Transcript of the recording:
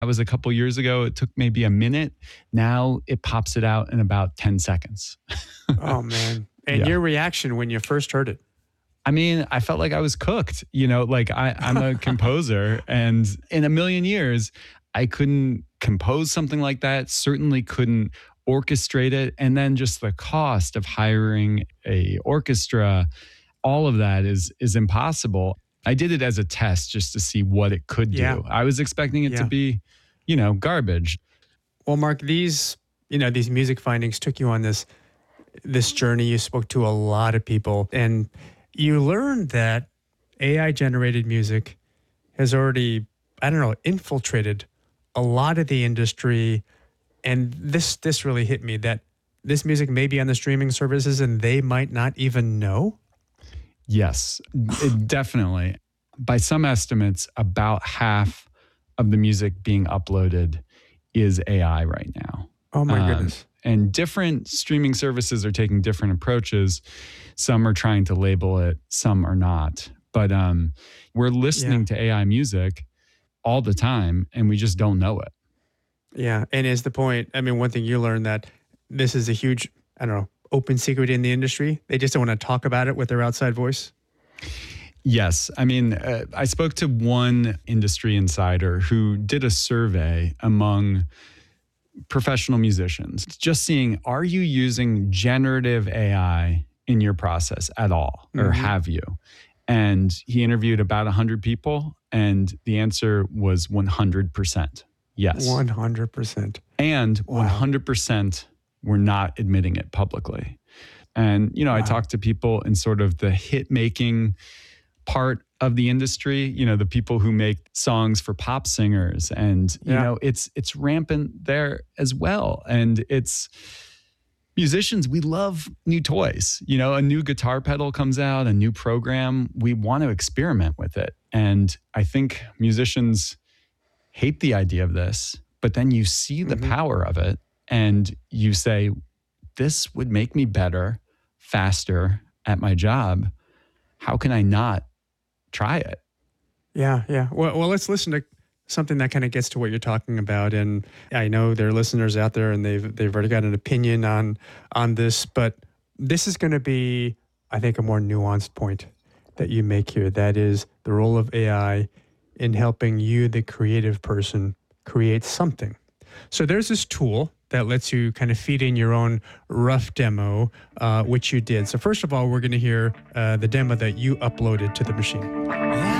That was a couple years ago. It took maybe a minute. Now it pops it out in about 10 seconds. Oh, man. And Yeah. your reaction when you first heard it? I mean, I felt like I was cooked, like I'm a composer, and in a million years, I couldn't compose something like that, certainly couldn't orchestrate it. And then just the cost of hiring a orchestra, all of that is impossible. I did it as a test just to see what it could Yeah. do. I was expecting it to Yeah. be, garbage. Well, Mark, these music findings took you on this journey. You spoke to a lot of people, and you learned that AI generated music has already, infiltrated a lot of the industry. And this really hit me, that this music may be on the streaming services and they might not even know. Yes, definitely. By some estimates, about half of the music being uploaded is AI right now. Oh my goodness. And different streaming services are taking different approaches. Some are trying to label it, some are not. But we're listening to AI music all the time, and we just don't know it. Yeah. And is the point, one thing you learned, that this is a huge, open secret in the industry. They just don't want to talk about it with their outside voice. Yes. I spoke to one industry insider who did a survey among professional musicians, just seeing, are you using generative AI in your process at all, or have you? And he interviewed about 100 people, and the answer was 100%. Yes. 100%. And 100% were not admitting it publicly. And, I talked to people in sort of the hit making part of the industry, the people who make songs for pop singers. And, it's rampant there as well. And it's musicians, we love new toys. A new guitar pedal comes out, a new program. We want to experiment with it. And I think musicians hate the idea of this, but then you see the power of it and you say, this would make me better, faster at my job. How can I not try it? Yeah, yeah. Well, let's listen to something that kind of gets to what you're talking about. And I know there are listeners out there and they've already got an opinion on this, but this is going to be, I think, a more nuanced point that you make here. That is the role of AI in helping you, the creative person, create something. So there's this tool that lets you kind of feed in your own rough demo, which you did. So first of all, we're going to hear the demo that you uploaded to the machine.